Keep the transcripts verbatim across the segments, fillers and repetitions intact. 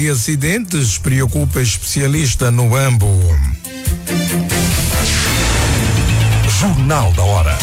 E acidentes preocupa especialista no Ambo. Jornal da Hora.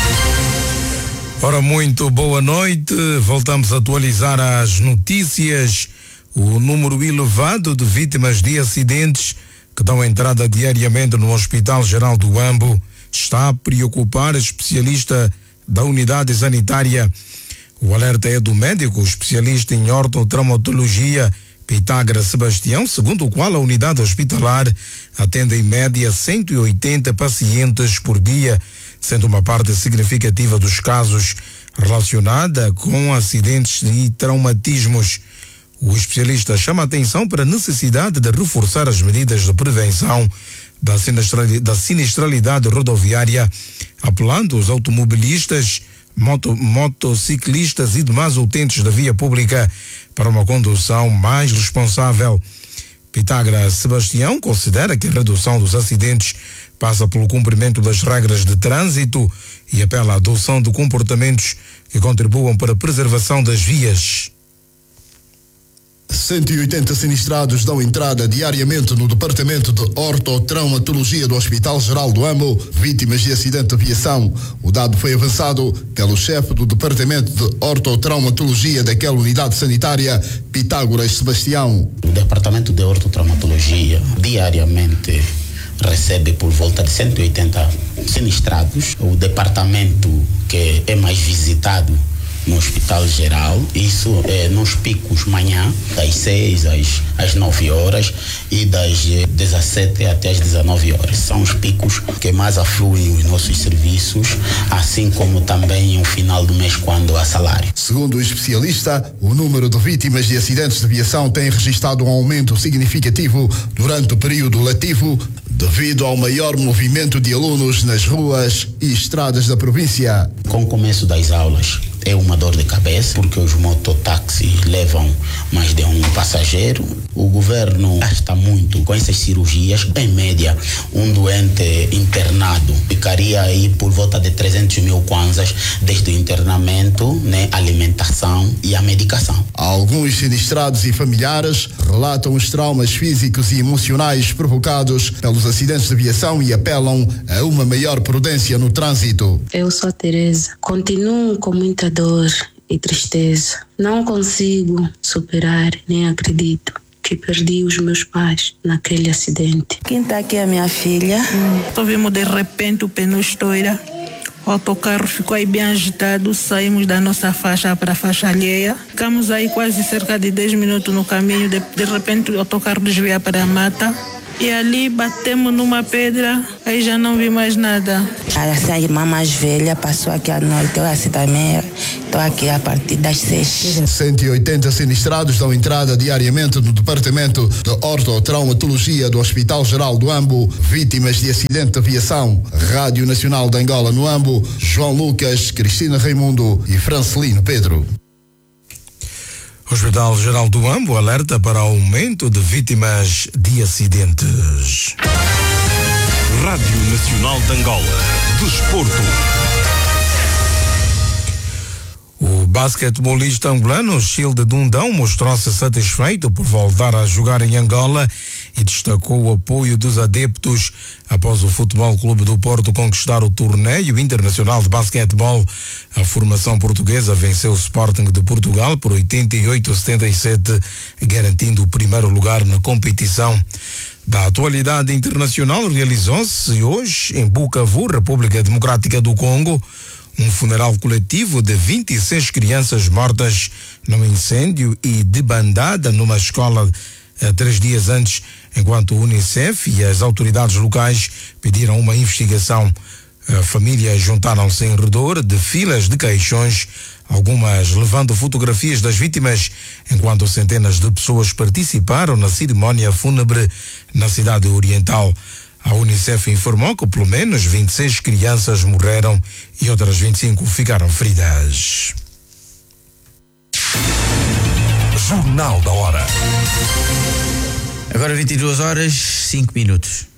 Ora, muito boa noite. Voltamos a atualizar as notícias. O número elevado de vítimas de acidentes que dão entrada diariamente no Hospital Geral do Ambo está a preocupar a especialista da unidade sanitária. O alerta é do médico especialista em ortotraumatologia Pitágoras Sebastião, segundo o qual a unidade hospitalar atende em média cento e oitenta pacientes por dia, sendo uma parte significativa dos casos relacionada com acidentes e traumatismos. O especialista chama a atenção para a necessidade de reforçar as medidas de prevenção da sinistralidade, da sinistralidade rodoviária, apelando aos automobilistas, moto, motociclistas e demais utentes da via pública para uma condução mais responsável. Pitágoras Sebastião considera que a redução dos acidentes passa pelo cumprimento das regras de trânsito e apela à adoção de comportamentos que contribuam para a preservação das vias. cento e oitenta sinistrados dão entrada diariamente no Departamento de Ortotraumatologia do Hospital Geral do Ambo, vítimas de acidente de aviação. O dado foi avançado pelo chefe do Departamento de Ortotraumatologia daquela unidade sanitária, Pitágoras Sebastião. O Departamento de Ortotraumatologia diariamente recebe por volta de cento e oitenta sinistrados. O departamento que é mais visitado no Hospital Geral, isso é nos picos manhã, das seis às, às nove horas e das dezessete até as dezenove horas. São os picos que mais afluem os nossos serviços, assim como também no final do mês, quando há salário. Segundo o especialista, o número de vítimas de acidentes de aviação tem registrado um aumento significativo durante o período letivo, devido ao maior movimento de alunos nas ruas e estradas da província. Com o começo das aulas, é uma dor de cabeça, porque os mototáxis levam mais de um passageiro. O governo gasta muito com essas cirurgias. Em média, um doente internado ficaria aí por volta de trezentos mil kwanzas, desde o internamento, né, alimentação e a medicação. Alguns sinistrados e familiares relatam os traumas físicos e emocionais provocados pelos acidentes de aviação e apelam a uma maior prudência no trânsito. Eu sou a Teresa. Continuo com muita dor e tristeza. Não consigo superar, nem acredito que perdi os meus pais naquele acidente. Quem está aqui é a minha filha. Só vimos de repente o pneu estoura. O autocarro ficou aí bem agitado. Saímos da nossa faixa para a faixa alheia. Ficamos aí quase cerca de dez minutos no caminho. De, de repente o autocarro desvia para a mata. E ali batemos numa pedra, aí já não vi mais nada. Essa irmã mais velha passou aqui à noite, eu assim também estou aqui a partir das seis. cento e oitenta sinistrados dão entrada diariamente no Departamento de Ortotraumatologia do Hospital Geral do Ambo, vítimas de acidente de aviação. Rádio Nacional de Angola no Ambo, João Lucas, Cristina Raimundo e Francelino Pedro. Hospital Geral do Ambo alerta para aumento de vítimas de acidentes. Rádio Nacional de Angola. Desporto. O basquetebolista angolano Childe Dundão mostrou-se satisfeito por voltar a jogar em Angola e destacou o apoio dos adeptos após o Futebol Clube do Porto conquistar o torneio internacional de basquetebol. A formação portuguesa venceu o Sporting de Portugal por oitenta e oito a setenta e sete, garantindo o primeiro lugar na competição. Da atualidade internacional, realizou-se hoje em Bukavu, República Democrática do Congo, um funeral coletivo de vinte e seis crianças mortas num incêndio e debandada numa escola eh, três dias antes, enquanto o Unicef e as autoridades locais pediram uma investigação. A famílias juntaram-se em redor de filas de caixões, algumas levando fotografias das vítimas, enquanto centenas de pessoas participaram na cerimónia fúnebre na cidade oriental. A Unicef informou que pelo menos vinte e seis crianças morreram e outras vinte e cinco ficaram feridas. Jornal da Hora. Agora vinte e duas horas, cinco minutos.